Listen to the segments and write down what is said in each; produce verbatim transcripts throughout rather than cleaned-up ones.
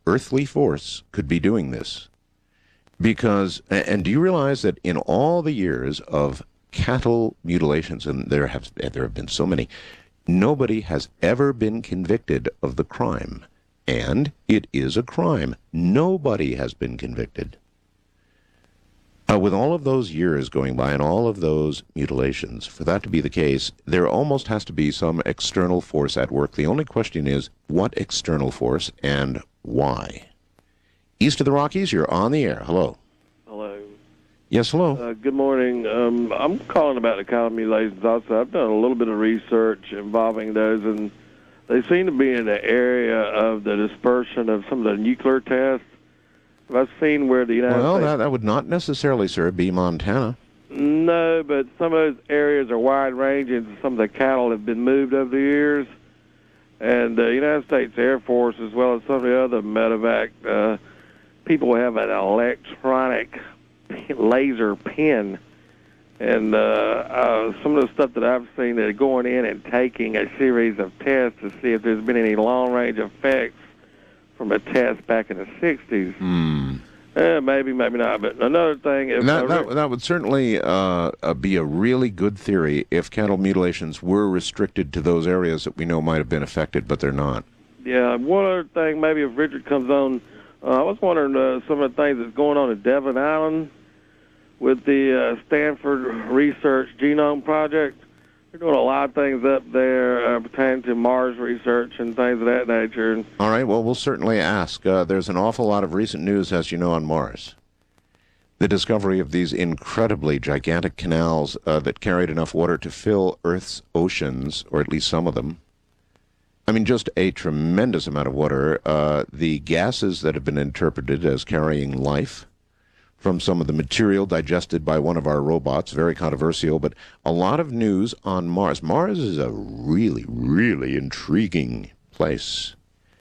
earthly force could be doing this. Because, and do you realize that in all the years of cattle mutilations, and there have there have been so many, nobody has ever been convicted of the crime. And it is a crime. Nobody has been convicted. Uh, with all of those years going by and all of those mutilations, for that to be the case, there almost has to be some external force at work. The only question is, what external force and why? East of the Rockies, you're on the air. Hello. Hello. Yes, hello. Uh, good morning. Um, I'm calling about the cattle mutilations also. I've done a little bit of research involving those, and they seem to be in the area of the dispersion of some of the nuclear tests. I've seen where the United well, States... that, that would not necessarily, sir, be Montana. No, but some of those areas are wide-ranging. Some of the cattle have been moved over the years. And the United States Air Force, as well as some of the other medevac, uh, people have an electronic laser pen. And uh, uh, some of the stuff that I've seen, they're going in and taking a series of tests to see if there's been any long-range effects from a test back in the sixties. Hmm. Eh, maybe, maybe not. But another thing... If that, I, that, that would certainly uh, uh, be a really good theory if cattle mutilations were restricted to those areas that we know might have been affected, but they're not. Yeah, one other thing, maybe if Richard comes on, uh, I was wondering uh, some of the things that's going on at Devon Island with the uh, Stanford Research Genome Project. They're doing a lot of things up there uh, pertaining to Mars research and things of that nature. All right, well, we'll certainly ask. Uh, there's an awful lot of recent news, as you know, on Mars. The discovery of these incredibly gigantic canals uh, that carried enough water to fill Earth's oceans, or at least some of them. I mean, just a tremendous amount of water. Uh, the gases that have been interpreted as carrying life from some of the material digested by one of our robots, very controversial, but a lot of news on Mars. Mars is a really, really intriguing place.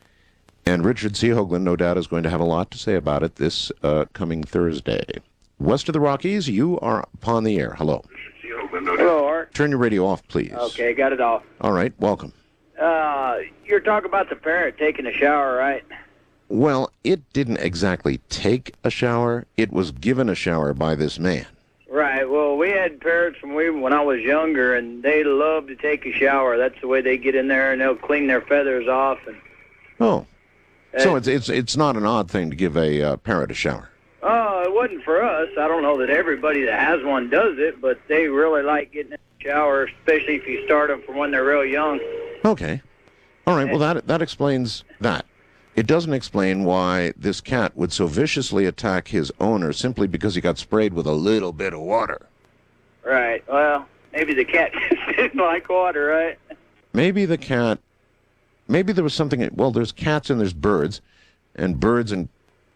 And Richard C. Hoagland, no doubt, is going to have a lot to say about it this uh, coming Thursday. West of the Rockies, you are upon the air. Hello. Hello, Art. Turn your radio off, please. Okay, got it off. All right, welcome. Uh, you're talking about the parrot taking a shower, right? Well, it didn't exactly take a shower. It was given a shower by this man. Right. Well, we had parrots when we when I was younger, and they love to take a shower. That's the way they get in there, and they'll clean their feathers off. And oh, uh, so it's it's it's not an odd thing to give a uh, parrot a shower. Oh, it wasn't for us. I don't know that everybody that has one does it, but they really like getting in the shower, especially if you start them from when they're real young. Okay. All right. Well, that that explains that. It doesn't explain why this cat would so viciously attack his owner simply because he got sprayed with a little bit of water. Right. Well, maybe the cat just didn't like water, right? Maybe the cat, maybe there was something, well, there's cats and there's birds, and birds and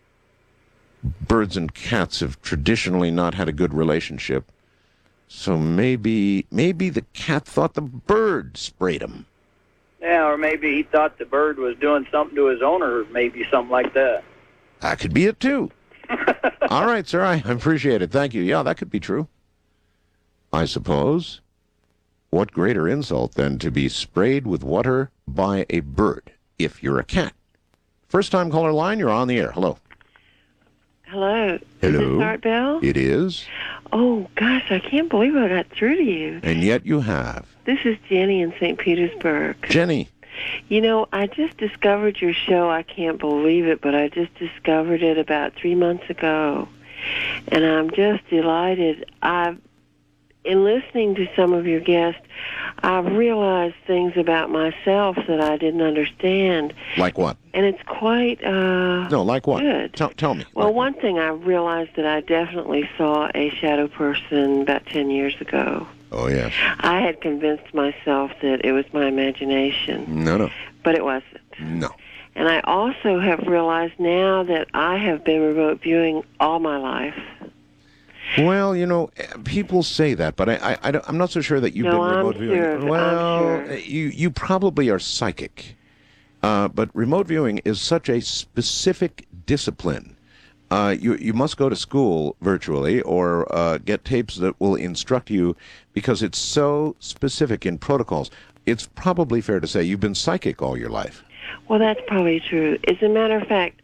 birds and cats have traditionally not had a good relationship. So maybe, maybe the cat thought the bird sprayed him. Yeah, or maybe he thought the bird was doing something to his owner, maybe something like that. That could be it, too. All right, sir, I appreciate it. Thank you. Yeah, that could be true. I suppose. What greater insult than to be sprayed with water by a bird, if you're a cat? First-time caller line, you're on the air. Hello. Hello. Hello. Is this Art Bell? It is. Oh, gosh, I can't believe I got through to you. And yet you have. This is Jenny in Saint Petersburg. Jenny. You know, I just discovered your show. I can't believe it, but I just discovered it about three months ago. And I'm just delighted. I've, in listening to some of your guests, I've realized things about myself that I didn't understand. Like what? And it's quite uh, No, like what? good. Tell, tell me. Well, like one thing I realized that I definitely saw a shadow person about ten years ago. Oh, yes. I had convinced myself that it was my imagination. No, no. But it wasn't. No. And I also have realized now that I have been remote viewing all my life. Well, you know, people say that, but I, I, I don't, I'm not so sure that you've No, been remote I'm viewing. sure of it. I'm Well, sure. you you probably are psychic, uh, but remote viewing is such a specific discipline. Uh, you you must go to school virtually or uh, get tapes that will instruct you because it's so specific in protocols. It's probably fair to say you've been psychic all your life. Well, that's probably true. As a matter of fact,